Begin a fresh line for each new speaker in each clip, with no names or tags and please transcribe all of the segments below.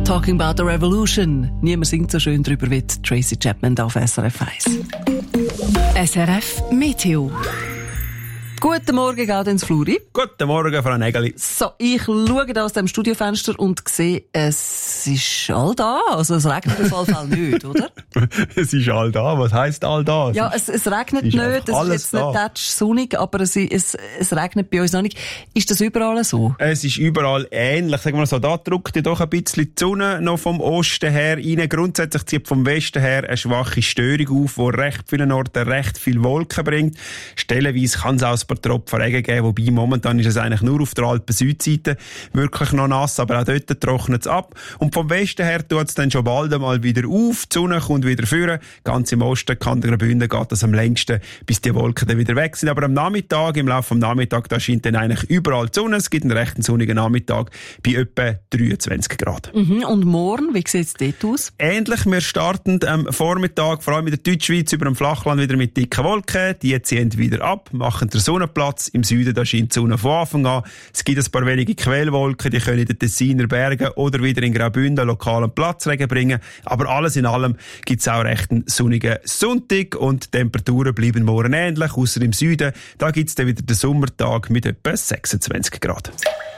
Talking about the Revolution. Niemand singt so schön drüber wie Tracy Chapman auf SRF 1. SRF Meteo. Guten Morgen, Gaudenz Fluri.
Guten Morgen, Frau Nägeli.
So, ich schaue da aus dem Studiofenster und sehe, es ist all da. Also es regnet auf jeden Fall nicht, oder?
Es ist all da. Was heisst all da?
Ja, es regnet nicht. Es ist jetzt nicht tatsch sonnig, aber es regnet bei uns noch nicht. Ist das überall so?
Es ist überall ähnlich. Sagen wir mal so, da drückt ja doch ein bisschen die Sonne noch vom Osten her rein. Grundsätzlich zieht vom Westen her eine schwache Störung auf, die recht vielen Orten recht viel Wolken bringt. Stellenweise kann es auch ein paar Tropfen Regen geben, wobei momentan ist es eigentlich nur auf der Alpen-Südseite wirklich noch nass, aber auch dort trocknet es ab. Und vom Westen her tut es dann schon bald einmal wieder auf, die Sonne kommt wieder führen. Ganz im Osten, Kanton Graubünden, geht es am längsten, bis die Wolken dann wieder weg sind. Aber am Nachmittag, im Laufe des Nachmittags, da scheint dann eigentlich überall die Sonne. Es gibt einen recht sonnigen Nachmittag bei etwa 23 Grad.
Und morgen, wie sieht es dort aus?
Ähnlich, wir starten am Vormittag, vor allem in der Deutschschweiz, über dem Flachland wieder mit dicken Wolken. Die ziehen wieder ab, machen den Sonnenplatz. Im Süden, da scheint die Sonne von Anfang an. Es gibt ein paar wenige Quellwolken, die können in den Tessiner Bergen oder wieder in Graubünden lokalen Platzregen bringen. Aber alles in allem gibt es auch recht einen sonnigen Sonntag und die Temperaturen bleiben morgen ähnlich, ausser im Süden. Da gibt es dann wieder den Sommertag mit etwa 26 Grad.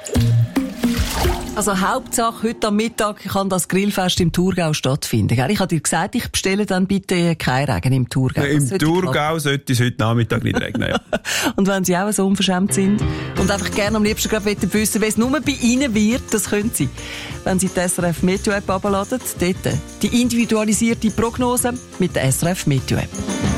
Also Hauptsache, heute am Mittag kann das Grillfest im Thurgau stattfinden. Ich habe dir gesagt, ich bestelle dann bitte keinen Regen im Thurgau.
Im Thurgau sollte es heute Nachmittag nicht regnen, ja.
Und wenn Sie auch so unverschämt sind und einfach gerne am liebsten gerade wissen, wie es nur bei Ihnen wird, das können Sie. Wenn Sie die SRF Meteo App herunterladen, dort die individualisierte Prognose mit der SRF Meteo App.